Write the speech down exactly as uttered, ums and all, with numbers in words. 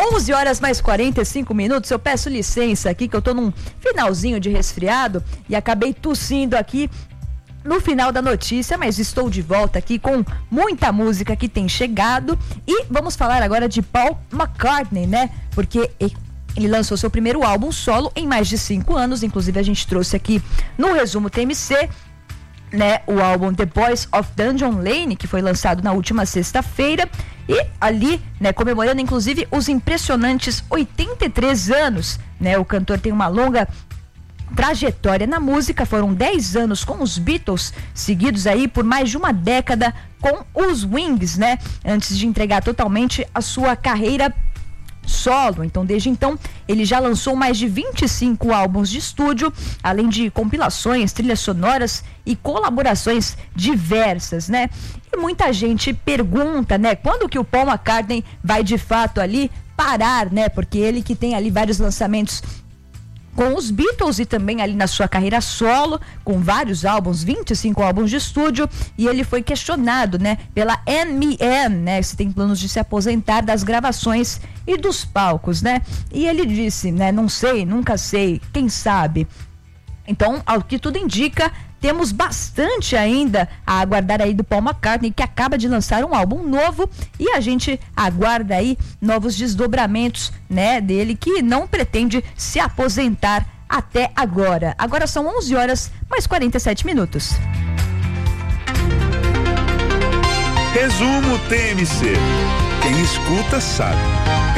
onze horas mais quarenta e cinco minutos. Eu peço licença aqui que eu tô num finalzinho de resfriado e acabei tossindo aqui no final da notícia, mas estou de volta aqui com muita música que tem chegado e vamos falar agora de Paul McCartney, né? Porque ele lançou seu primeiro álbum solo em mais de cinco anos, inclusive a gente trouxe aqui no resumo T M C, né, o álbum The Boys of Dungeon Lane, que foi lançado na última sexta-feira e ali, né, comemorando inclusive os impressionantes oitenta e três anos, né? O cantor tem uma longa trajetória na música, foram dez anos com os Beatles, seguidos aí por mais de uma década com os Wings, né? Antes de entregar totalmente a sua carreira solo. Então, desde então, ele já lançou mais de vinte e cinco álbuns de estúdio, além de compilações, trilhas sonoras e colaborações diversas, né? E muita gente pergunta, né, quando que o Paul McCartney vai de fato ali parar, né? Porque ele que tem ali vários lançamentos com os Beatles e também ali na sua carreira solo, com vários álbuns, vinte e cinco álbuns de estúdio, e ele foi questionado, né, pela M M M, né, se tem planos de se aposentar das gravações e dos palcos, né? E ele disse, né, não sei, nunca sei, quem sabe. Então, ao que tudo indica, temos bastante ainda a aguardar aí do Paul McCartney, que acaba de lançar um álbum novo e a gente aguarda aí novos desdobramentos, né, dele, que não pretende se aposentar até agora. Agora são onze horas mais quarenta e sete minutos. Resumo T M C. Quem escuta sabe.